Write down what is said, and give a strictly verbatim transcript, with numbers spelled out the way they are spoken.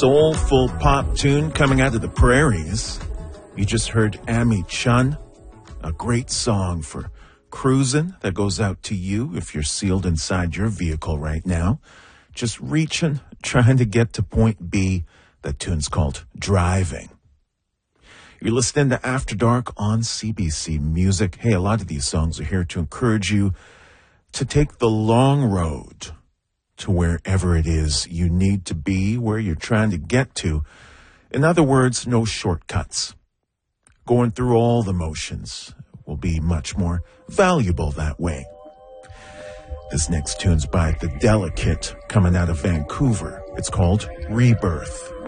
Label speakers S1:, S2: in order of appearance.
S1: soulful pop tune coming out of the prairies. You just heard Amy Chun, a great song for cruising that goes out to you if you're sealed inside your vehicle right now. Just reaching, trying to get to point B. That tune's called Driving. You're listening to After Dark on C B C Music. Hey, a lot of these songs are here to encourage you to take the long road to wherever it is you need to be, where you're trying to get to. In other words, no shortcuts. Going through all the motions will be much more valuable that way. This next tune's by The Delicate, coming out of Vancouver. It's called Rebirth.